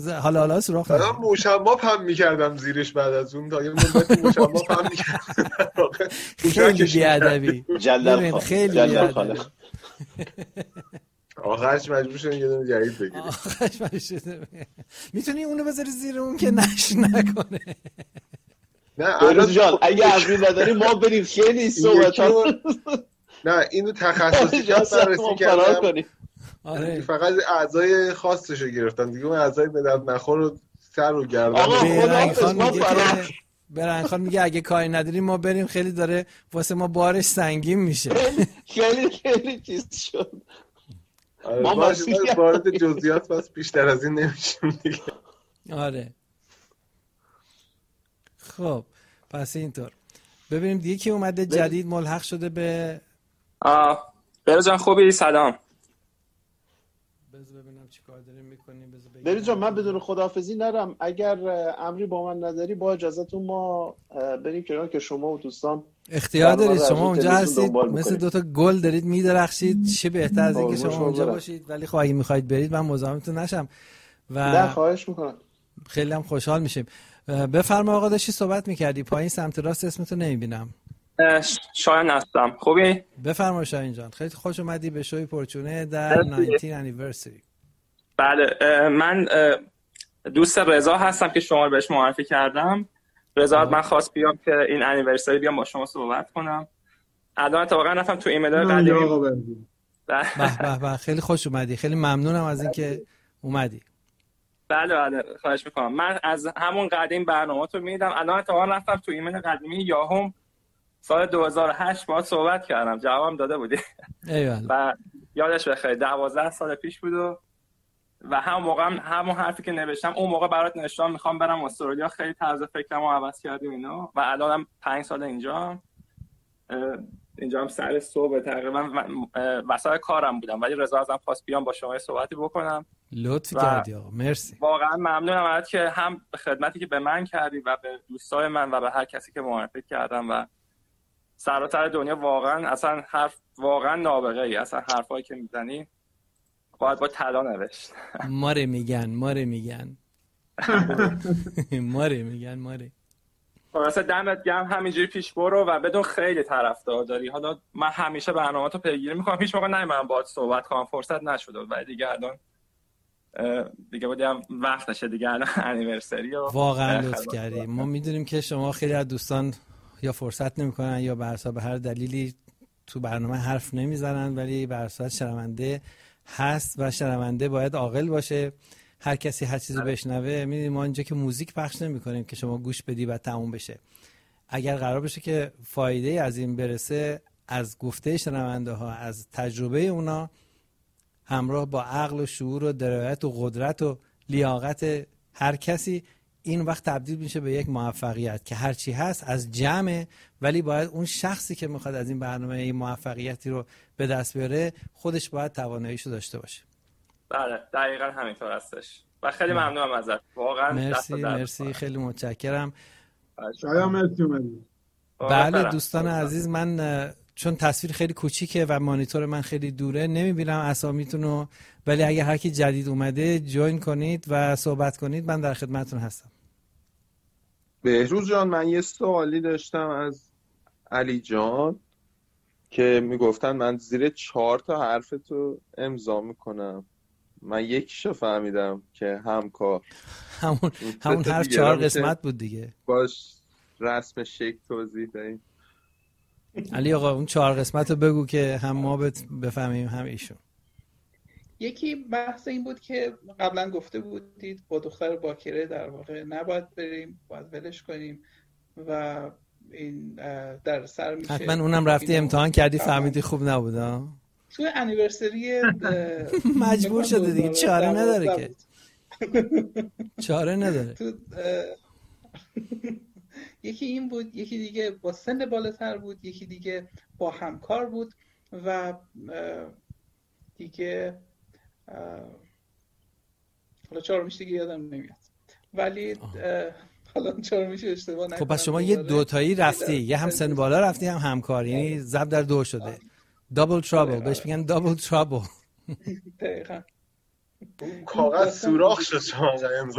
حالا سوراخ من موشنباب هم میکردم زیرش بعد از اون تا یه مدتی موشنباب هم میکردم. خیلی بیادبی جلال خیلی بیادبی. آخرش مجبور شدن یه دونه جدید بگیریم. میتونی اونو بذاری زیر اون که نش نکنه. نه بروز جان اگه عزمی نداری ما بریم خیلی صحبت ها. نه اینو تخصصی بررسی کردم. آره فقط اعضای خاصشو گرفتن دیگه، اون اعضای به درد نخور رو سر و گردن. برنگ خان میگه اگه کاری نداریم ما بریم، خیلی داره واسه ما بارش سنگین میشه. خیلی چیز شد. ما وارد جزئیات بس بیشتر از این نمیشیم دیگه. آره خب پس اینطور ببینیم دیگه کی اومده جدید ملحق شده به بروز جان. خوبی؟ سلام. بذار ببینم چی کار داریم میکنیم. بروز جان من بدون خداحافظی نرم، اگر امری با من نداری با اجازهتون ما بریم کنار که شما و دوستان اختیار دارید. شما اونجا هستید مثل دوتا گل دارید میدرخشید، چه بهتر از اینکه شما اونجا باشید. ولی خب اگه میخواید برید من مزاحمتون نشم و نه خواهش میکنم. خیلی هم خوشحال میشیم. بفرما آقا، داشتی صحبت میکردی پایین سمت راست اسمتو نمیبینم. شایان هستم. خوبی؟ بفرما شایان جان، خیلی خوش اومدی به شوی پرچونه در 19 anniversary. بله من دوست رضا هستم که شما رو بهش معرفی کردم. رضا من خواست بیام که این انیورسری بیام با شما صحبت کنم. الان واقعا رفتم تو ایمیل قدیمی. به خیلی خوش اومدی، خیلی ممنونم از اینکه اومدی. بله خواهش میکنم. من از همون قدیم برنامه‌تو میدم. الان اتفاقا رفتم تو ایمیل قدیمی یاهوم سال 2008 باهات صحبت کردم، جوابم داده بودی. ایول. و یادش بخیر 12 سال پیش بود و همون موقع همون حرفی که نوشتم اون موقع برات نوشتم میخوام برم استرالیا، خیلی طرز فکرمو عوض کردیم اینا و الانم 5 سال اینجا هم سر صبح تقریبا وسط کارم بودم، ولی رضا ازم خواست بیام با شما صحبتی بکنم. لطف کردی آقا، مرسی. واقعا ممنونم ازت که هم به خدمتی که به من کردی و به دوستای من و به هر کسی که معرفی کردم و سراسر دنیا. واقعا اصلا حرف واقعا نابغه ای، اصلا حرفایی که میزنی باید با طلا نوشت. ماره میگن واسه دمت گرم، همینجوری پیش برو و بدون خیلی طرفدار داری. حالا من همیشه برنامه‌تو پیگیری میکنم، هیچ موقع نمی‌رم باهات صحبت کنم، فرصت نشده ولی دیگه الان بودم وقتشه دیگه، الان انیورسری. واقعا لطف کردی. ما میدونیم که شما خیلی از دوستان یا فرصت نمیکنن یا به هر دلیلی تو برنامه حرف نمیزنن، ولی به هر صورت شنونده هست و شنونده باید عاقل باشه. هر کسی هر چیزی بشنوه. میدونیم ما اینجا که موزیک پخش نمی‌کنیم که شما گوش بدی و تموم بشه. اگر قرار بشه که فایده از این برسه، از گفته شنونده ها، از تجربه اونا همراه با عقل و شعور و درایت و قدرت و لیاقت هر کسی، این وقت تبدیل میشه به یک موفقیت که هرچی هست از جمعه، ولی باید اون شخصی که میخواد از این برنامه این موفقیتی رو به دست بیاره خودش باید تواناییشو داشته باشه. بله دقیقاً همینطور هستش و خیلی ممنونم ازت واقعا. مرسی خیلی متشکرم. شایان مرسی اومدی. بله دوستان عزیز، من چون تصویر خیلی کوچیکه و مانیتور من خیلی دوره نمیبینم اسامیتون رو، ولی اگه هر کی جدید اومده جوین کنید و صحبت کنید، من در خدمتتون هستم. بهروز جان من یه سوالی داشتم از علی جان که میگفتن من زیر 4 تا حرف تو امضا میکنم. من یکیشو فهمیدم که همکار. همون حرف 4 قسمت بود دیگه. باش رسم شکل توضیح دهیم. علی آقا اون 4 قسمت رو بگو که هم ما بفهمیم هم ایشون. یکی بحث این بود که قبلا گفته بودید با دختر باکره در واقع نباید بریم، باید ولش کنیم و این در سر میشه. حتما اونم رفتی امتحان کردی فهمیدی خوب نبود توی انیورسری مجبور شده دیگه، چاره نداره که. چاره نداره. یکی این بود، یکی دیگه با سن بالاتر بود، یکی دیگه با همکار بود و دیگه حالا چهارمیش دیگه یادم نمیاد، ولی حالا چهارمیش اشتباه نکنم. خب پس شما یه دوتایی رفتی، یه هم سن بالا رفتی هم همکار، یعنی ضرب در 2 شده. دابل ترابل بهش میگن، دابل ترابل. دقیقاً. اون کاغذ سوراخ شد شما امضا